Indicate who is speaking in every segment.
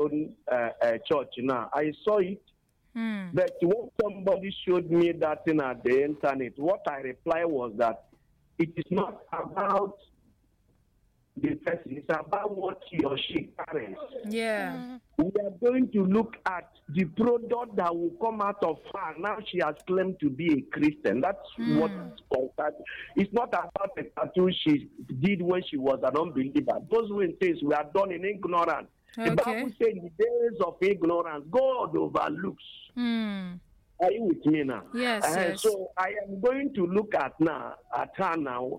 Speaker 1: own church now. I saw it. But when somebody showed me that thing at the internet, what I replied was that it is not about the person, it's about what he or she carries.
Speaker 2: Yeah.
Speaker 1: We are going to look at the product that will come out of her. Now she has claimed to be a Christian. That's what concerns. It's not about the tattoo she did when she was an unbeliever. Those were things we are done in ignorance. The Bible says in the days of ignorance, God overlooks. Are you with me now?
Speaker 2: Yes, yes.
Speaker 1: So I am going to look at her now.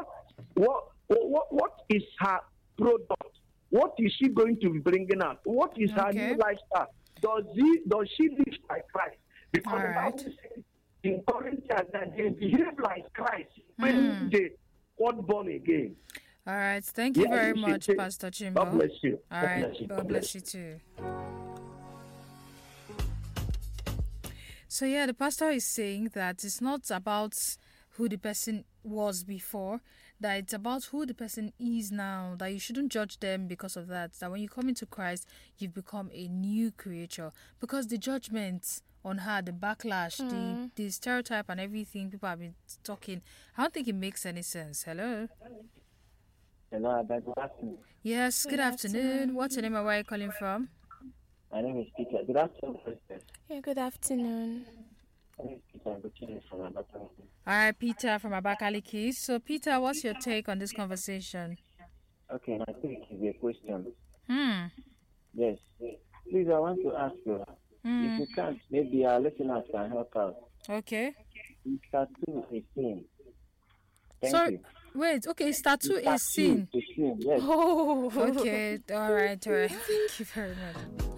Speaker 1: What is her product? What is she going to be bringing out? What is her new lifestyle? Does she live like Christ? Because the Bible says in Corinthians that they behave like Christ when they got born again.
Speaker 2: All right. Thank you very much, Pastor Chimbo.
Speaker 1: God bless you.
Speaker 2: All right. God bless you too. So yeah, the pastor is saying that it's not about who the person was before, that it's about who the person is now, that you shouldn't judge them because of that, that when you come into Christ, you've become a new creature. Because the judgment on her, the backlash, the stereotype and everything people have been talking, I don't think it makes any sense. Hello?
Speaker 3: Hello, good afternoon.
Speaker 2: Yes, good afternoon. What's your name and where are you calling from?
Speaker 3: My name is Peter. Good afternoon.
Speaker 4: Yeah, good afternoon.
Speaker 3: My name is Peter. I'm returning from Abakaliki.
Speaker 2: All right, Peter from Abakaliki. So, Peter, what's your take on this conversation?
Speaker 3: Okay, my take is a question.
Speaker 2: Yes.
Speaker 3: Please, I want to ask you, if you can't, maybe our listeners can help out.
Speaker 2: Okay.
Speaker 3: Tattoo is sin. Thank you.
Speaker 2: Wait, okay, tattoo is sin.
Speaker 3: Yes.
Speaker 2: Oh, okay. All right. Thank you very much.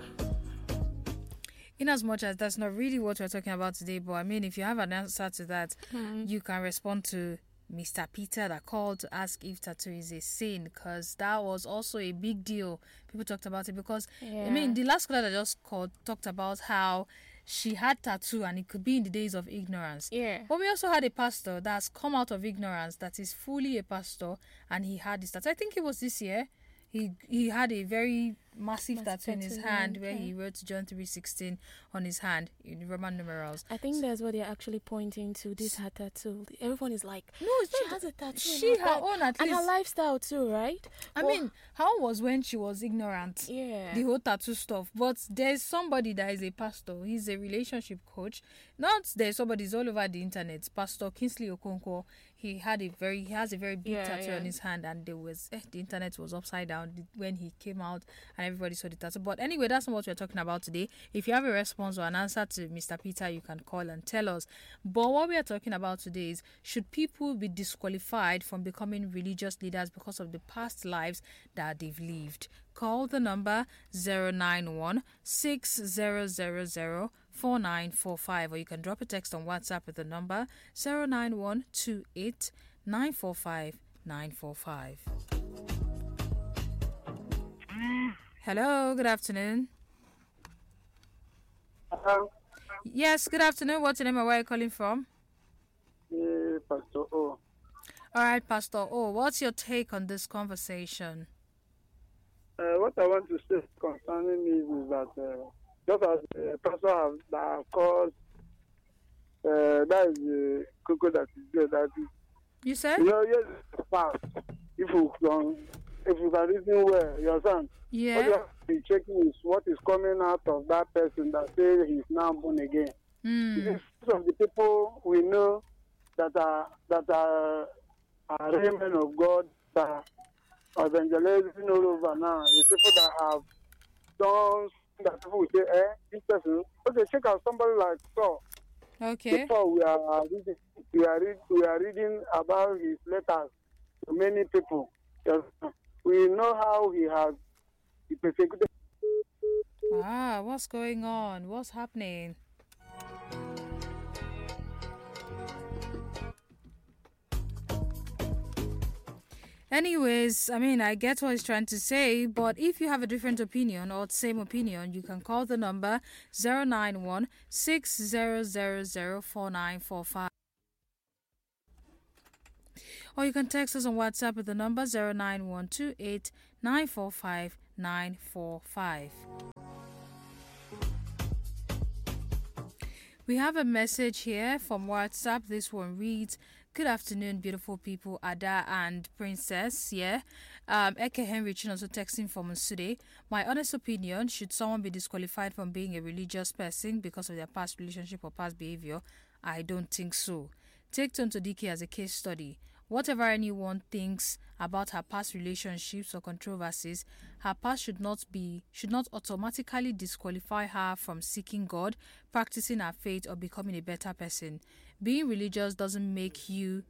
Speaker 2: In as much as that's not really what we're talking about today, but I mean, if you have an answer to that, you can respond to Mr. Peter that called to ask if tattoo is a sin, because that was also a big deal. People talked about it because, I mean, the last caller that just called talked about how she had tattoo and it could be in the days of ignorance.
Speaker 4: Yeah.
Speaker 2: But we also had a pastor that's come out of ignorance, that is fully a pastor, and he had this tattoo. I think it was this year. He had a very massive tattoo in his hand where he wrote John 3:16 on his hand in Roman numerals.
Speaker 4: I think that's what they're actually pointing to. This her tattoo. Everyone is like,
Speaker 2: no, it's
Speaker 4: she
Speaker 2: not.
Speaker 4: has a tattoo.
Speaker 2: She her own at
Speaker 4: and
Speaker 2: least.
Speaker 4: her lifestyle too, right?
Speaker 2: I mean, how was when she was ignorant?
Speaker 4: Yeah.
Speaker 2: The whole tattoo stuff. But there's somebody that is a pastor. He's a relationship coach. Not there's somebody who's all over the internet. Pastor Kingsley Okonkwo. He has a very big tattoo on his hand, and there was the internet was upside down when he came out, and everybody saw the tattoo. But anyway, that's not what we're talking about today. If you have a response or an answer to Mr. Peter, you can call and tell us. But what we are talking about today is, should people be disqualified from becoming religious leaders because of the past lives that they've lived? Call the number 091-6000-4945, or you can drop a text on WhatsApp with the number 091-28-945-945. Hello, good afternoon.
Speaker 5: Hello.
Speaker 2: Yes, good afternoon. What's your name and where are you calling from?
Speaker 5: Pastor O.
Speaker 2: All right, Pastor O, what's your take on this conversation?
Speaker 5: What I want to say concerning this is that just as Pastor have called, that is the cocoa that is there. That is,
Speaker 2: you said?
Speaker 5: Yes, past. If you can reason well, you understand?
Speaker 2: Yeah.
Speaker 5: What you have to be checking is what is coming out of that person that says he's now born again. Some of the people we know that are men of God that are evangelizing all over now. It's people that have done that people will say, this person. Okay, check out somebody like Saul.
Speaker 2: Okay.
Speaker 5: Before we are reading about his letters to many people. We know how he has persecuted.
Speaker 2: What's going on? What's happening? Anyways, I mean, I get what he's trying to say, but if you have a different opinion or same opinion, you can call the number 091-6000-4945. Or you can text us on WhatsApp with the number 091-28-945-945. 945. We have a message here from WhatsApp. This one reads, "Good afternoon, beautiful people, Ada and Princess." Yeah. Eke Henry also texting from Nsude. "My honest opinion, should someone be disqualified from being a religious person because of their past relationship or past behavior? I don't think so. Take Tonto Dike as a case study. Whatever anyone thinks about her past relationships or controversies, her past should not automatically disqualify her from seeking God, practicing her faith, or becoming a better person. Being religious doesn't make you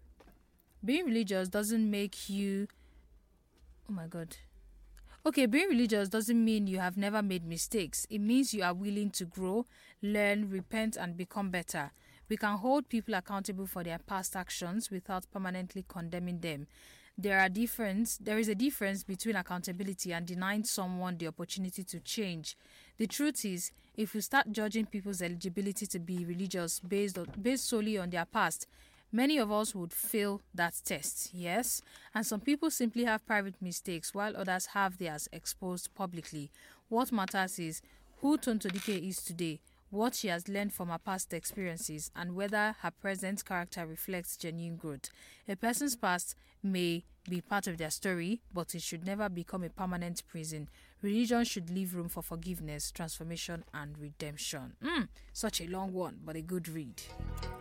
Speaker 2: oh my god. Okay, being religious doesn't mean you have never made mistakes. It means you are willing to grow, learn, repent, and become better. We can hold people accountable for their past actions without permanently condemning them. There is a difference between accountability and denying someone the opportunity to change. The truth is, if we start judging people's eligibility to be religious based solely on their past, many of us would fail that test, yes? And some people simply have private mistakes while others have theirs exposed publicly. What matters is who Tonto Dike is today, what she has learned from her past experiences, and whether her present character reflects genuine growth. A person's past may be part of their story, but it should never become a permanent prison. Religion should leave room for forgiveness, transformation, and redemption." Such a long one, but a good read.